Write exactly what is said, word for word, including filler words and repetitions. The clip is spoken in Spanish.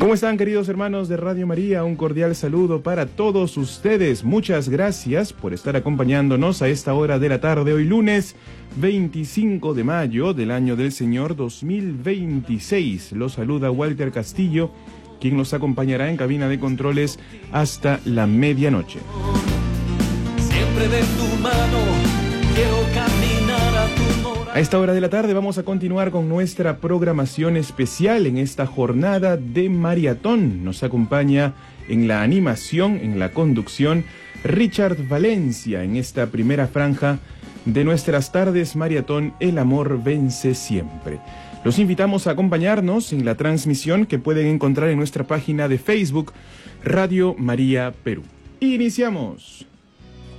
¿Cómo están, queridos hermanos de Radio María? Un cordial saludo para todos ustedes. Muchas gracias por estar acompañándonos a esta hora de la tarde, hoy lunes veinticinco de mayo del año del Señor dos mil veintiséis. Los saluda Walter Castillo, quien nos acompañará en cabina de controles hasta la medianoche. Siempre de tu mano quiero caminar a tu mora. A esta hora de la tarde vamos a continuar con nuestra programación especial en esta jornada de maratón. Nos acompaña en la animación, en la conducción, Richard Valencia en esta primera franja de nuestras tardes maratón El amor vence siempre. Los invitamos a acompañarnos en la transmisión que pueden encontrar en nuestra página de Facebook Radio María Perú. Iniciamos.